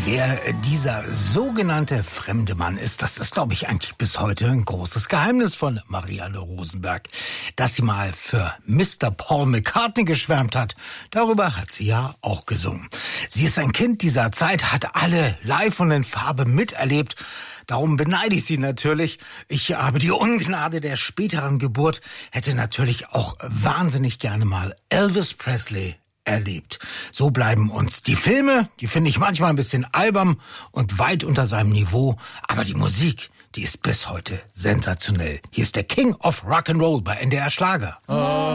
Wer dieser sogenannte fremde Mann ist, das ist, glaube ich, eigentlich bis heute ein großes Geheimnis von Marianne Rosenberg. Dass sie mal für Mr. Paul McCartney geschwärmt hat, darüber hat sie ja auch gesungen. Sie ist ein Kind dieser Zeit, hat alle live und in Farbe miterlebt. Darum beneide ich sie natürlich. Ich habe die Ungnade der späteren Geburt, hätte natürlich auch wahnsinnig gerne mal Elvis Presley erlebt. So bleiben uns die Filme, die finde ich manchmal ein bisschen albern und weit unter seinem Niveau, aber die Musik, die ist bis heute sensationell. Hier ist der King of Rock'n'Roll bei NDR Schlager.